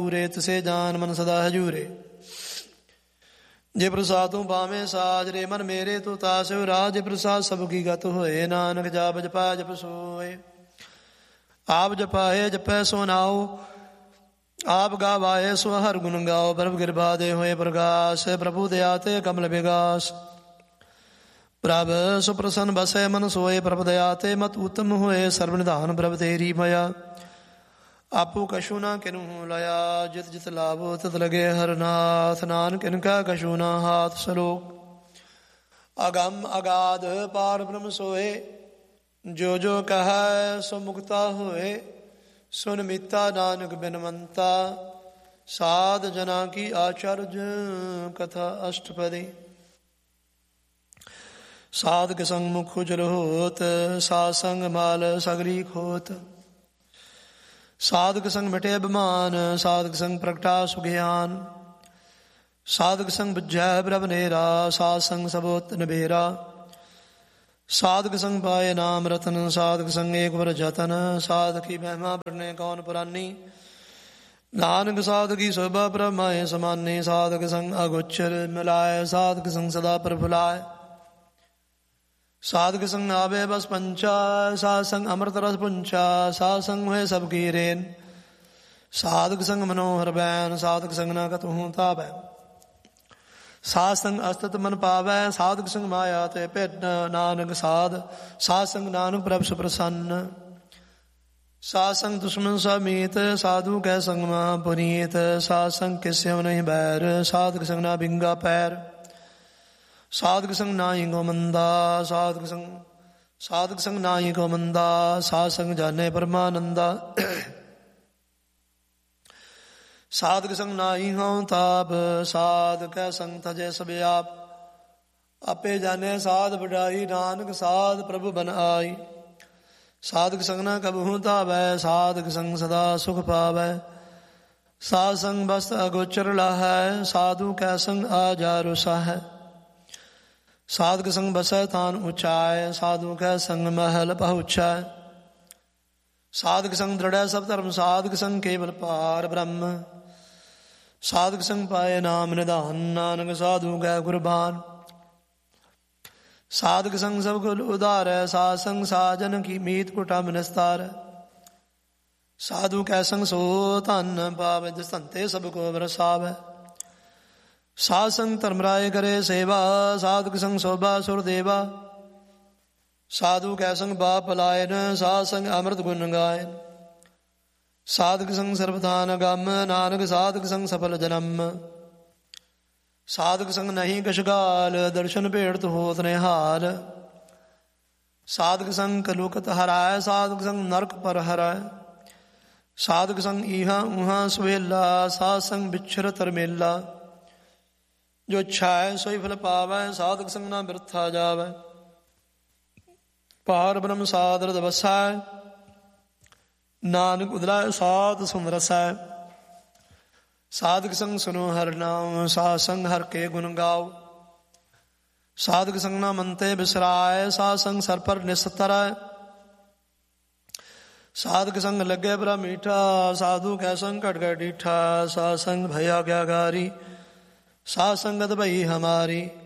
ਪੂਰੇ ਤਿਸੇ ਜਾਨ ਮਨ ਸਦਾ ਹਜੂਰੇ। ਜੇ ਪ੍ਰਸਾਦ ਤੂੰ ਪਾਵੇਂ ਸਾਜ ਰੇ ਮਨ ਮੇਰੇ ਤੂੰ ਤਾਸਿਓ ਰਾਜ। ਜੇ ਪ੍ਰਸਾਦ ਸਭ ਕੀ ਗਤ ਹੋਏ ਨਾਨਕ ਜਾਪ ਜਪਾ ਜਪ ਸੋਏ। ਆਪ ਜਪਾਏ ਜਪੈ ਸੋ ਨਾਉ ਆਪ ਗਾਵਾਏ ਸੋ ਹਰ ਗੁਣ ਗਾਓ। ਪ੍ਰਭ ਕਿਰਪਾ ਦੇ ਹੋਏ ਪ੍ਰਗਾਸ ਪ੍ਰਭੂ ਦਇਆ ਤੇ ਕਮਲ ਵਿਗਾਸ। ਪ੍ਰਭ ਸੁਪ੍ਰਸੰਨ ਬਸੈ ਮਨ ਸੋਏ ਪ੍ਰਭ ਦਇਆ ਤੇ ਮਤ ਉਤਮ ਹੋਏ। ਸਰਬ ਨਿਧਾਨ ਪ੍ਰਭ ਤੇਰੀ ਮਇਆ ਆਪੂ ਕਛੂ ਨਾ ਕਿਨਹੂ ਲਿਆ। ਜਿਤ ਜਿਤ ਲਾਭੋ ਤਿਤ ਲਗੇ ਹਰ ਨਾਥ ਨਾਨਕ ਇਨਕਾ ਕਛੂ ਨਾ ਹਾਥ। ਸਲੋਕ ਅਗੰਮ ਅਗਾਧ ਪਾਰ ਬ੍ਰਹਮ ਸੋਏ ਜੋ ਜੋ ਕਹੈ ਸੋ ਮੁਕਤਾ ਹੋਏ। ਸੁਨ ਮੀਤਾ ਨਾਨਕ ਬਿਨਵੰਤਾ ਸਾਧ ਜਨਾ ਕੀ ਆਚਰਜ ਕਥਾ ਅਸ਼ਟਪਦੀ। ਸਾਧਕ ਸੰਗ ਮੁਖ ਉਜਲ ਹੋਤ ਸਾਧ ਸੰਗ ਮਾਲ ਸਗਰੀ ਖੋਤ। ਸਾਧਕ ਸੰਗ ਮਿਟੇ ਅਭਿਮਾਨ ਸਾਧਕ ਸੰਗ ਪ੍ਰਗਟਾ ਸੁਗਿਆਨ। ਸਾਧਕ ਸੰਗ ਬੁਝੈ ਪ੍ਰਭ ਨੇਰਾ ਸਾਧ ਸੰਗ ਸਬੋਤ ਨਿਬੇਰਾ। ਸਾਧਕ ਸੰਗ ਪਾਏ ਨਾਮ ਰਤਨ ਸਾਧਕ ਸੰਗ ਏਕ ਵਰ ਜਤਨ। ਸਾਧਕੀ ਮਹਿਮਾ ਪਰਨੇ ਕੌਣ ਪੁਰਾਨੀ ਨਾਨਕ ਸਾਧਕੀ ਸੋਭਾ ਪ੍ਰਭ ਮਾਏ ਸਮਾਨੇ। ਸਾਧਕ ਸੰਗ ਅਗੋਚਰ ਮਿਲਾਏ ਸਾਧਕ ਸੰਗ ਸਦਾ ਪ੍ਰਫੁਲਾਏ। ਸਾਧਕ ਸੰਗ ਆਵੇ ਬਸ ਪੰਚਾ ਸਾਧ ਸੰਗ ਅੰਮ੍ਰਿਤ ਰਸ ਪੁੰਚਾ। ਸਾਧ ਸੰਗ ਹੋਏ ਸਭ ਕੀ ਰੇਨ ਸਾਧਕ ਸੰਗ ਮਨੋਹਰ ਬੈਨ। ਸਾਧਕ ਸੰਗ ਨਾ ਕਤਹੁ ਤਾਵੈ ਸਾਧ ਸੰਗ ਅਸਤਤ ਮਨ ਪਾਵੈ। ਸਾਧਕ ਸੰਗ ਮਾਇਆ ਤੇ ਭਿੰਨ ਨਾਨਕ ਸਾਧ ਸੰਗ ਨਾਨਕ ਪ੍ਰਭ ਸੁਪ੍ਰਸੰਨ। ਸਾਧ ਸੰਗ ਦੁਸ਼ਮਨ ਸਭ ਮੀਤ ਸਾਧੂ ਕੈ ਸੰਗ ਮਹਾ ਪੁਨੀਤ। ਸਾਧ ਸੰਗ ਕਿਸਿਉ ਨਹੀਂ ਬੈਰ ਸਾਧਕ ਸੰਗ ਨਾ ਬਿੰਗਾ ਪੈਰ। ਸਾਧਕ ਸੰਗ ਨਾਹੀ ਗੋ ਮੰਦਾ ਸਾਧਕ ਸੰਗ ਨਾਹੀ ਗੋ ਮੰਦਾ। ਸਾਧ ਸੰਗ ਜਾਣੇ ਪਰਮਾਨੰਦਾ ਸਾਧਕ ਸੰਗ ਨਾਹੀ ਹਉ ਤਾਪ। ਸਾਧਕੈ ਸੰਗ ਤਜੈ ਸਭ ਆਪ ਆਪੇ ਜਾਣੇ ਸਾਧ ਵਡਾਈ। ਨਾਨਕ ਸਾਧ ਪ੍ਰਭੂ ਬਨ ਆਈ। ਸਾਧਕ ਸੰਗ ਨਾ ਕਬਹੂ ਧਾਵੈ ਸਾਧਕ ਸੰਗ ਸਦਾ ਸੁਖ ਪਾਵੈ। ਸਾਧ ਸੰਗ ਬਸਤ ਅਗੋਚਰ ਲਾਹੈ ਸਾਧੂ ਕੈ ਸੰਗ ਆ ਜਾ ਰੁਸਾਹੈ। ਸਾਧਕ ਸੰਗ ਬਸੈ ਥਾਨ ਉਚਾਇ ਸਾਧੂ ਕੈ ਸੰਗ ਮਹਲ ਪਹੁੰਚੈ। ਸਾਧਕ ਸੰਗ ਦ੍ਰਿੜੈ ਸਭ ਧਰਮ ਸਾਧਕ ਸੰਗ ਕੇਵਲ ਪਾਰ ਬ੍ਰਹਮ। ਸਾਧਕ ਸੰਗ ਪਾਏ ਨਾਮ ਨਿਧਾਨ ਨਾਨਕ ਸਾਧੂ ਕੈ ਕੁਰਬਾਨ। ਸਾਧਕ ਸੰਗ ਸਭ ਕੁਲ ਉਧਾਰੈ ਸਾਧ ਸੰਗ ਸਾਜਨ ਕੀ ਮੀਤ ਕੁਟਮ ਨਿਸਤਾਰੈ। ਸਾਧੂ ਕੈ ਸੰਗ ਸੋ ਧਨ ਪਾਵੈ ਜਿਸ ਧੰਤੇ ਸਭ ਕੋ ਵਰਸਾਵੈ। ਸਾਧ ਸੰਗ ਧਰਮ ਰਾਏ ਕਰੇ ਸੇਵਾ ਸਾਧਕ ਸੰਗ ਸੋਭਾ ਸੁਰ ਦੇਵਾ। ਸਾਧੂ ਕੈ ਸੰਗ ਬਾਪ ਲਾਇਨ ਸਾਧ ਸੰਗ ਅੰਮ੍ਰਿਤ ਗੁਣ ਗਾਇਨ। ਸਾਧਕ ਸੰਗ ਸਰਬਧਾਨ ਗਮ ਨਾਨਕ ਸਾਧਕ ਸੰਗ ਸਫਲ ਜਨਮ। ਸਾਧਕ ਸੰਗ ਨਹੀਂ ਕਛ ਗਾਲ ਦਰਸ਼ਨ ਭੇੜਤ ਹੋਤ ਨਿਹਾਲ। ਸਾਧਕ ਸੰਗ ਕਲੁਕਤ ਹਰਾਇ ਸਾਧਕ ਸੰਗ ਨਰਕ ਪਰ ਹਰਾਇ। ਸਾਧਕ ਸੰਗ ਇਹਾਂ ਉਹਾਂ ਸੁਹੇਲਾ ਸਾਧ ਸੰਗ ਵਿਛਰ ਤਰਮੇਲਾ। ਜੋ ਛਾਇ ਸੋਈ ਫਲ ਪਾਵੈ ਸਾਧਕ ਸੰਗ ਨਾ ਬਿਰਥਾ ਜਾਵੈ। ਪਾਰ ਬ੍ਰਹਮ ਸਾਧ ਰਦ ਵਸੈ ਨਾਨਕ ਉਦਲਾ ਸਾਧ ਸੁਨ ਰਸੈ। ਸਾਧਕ ਸੰਗ ਸੁਨੋ ਹਰਿ ਨਾਮ ਸਾਧ ਸੰਗ ਹਰਿ ਕੇ ਗੁਣ ਗਾਓ। ਸਾਧਕ ਸੰਗ ਨਾ ਮੰਤੇ ਬਿਸਰਾਏ ਸਾਧ ਸੰਗ ਸਰ ਪਰ ਨਿਸਤਰੈ। ਸਾਧਕ ਸੰਗ ਲੱਗੇ ਬੜਾ ਮੀਠਾ ਸਾਧੂ ਕੈ ਸੰਗ ਘਟ ਘਟ ਡੀਠਾ। ਸਾਧ ਸੰਗ ਭਇਆ ਗਿਆਗਾਰੀ ਸਾਧ ਸੰਗਤ ਭਈ ਹਮਾਰੀ।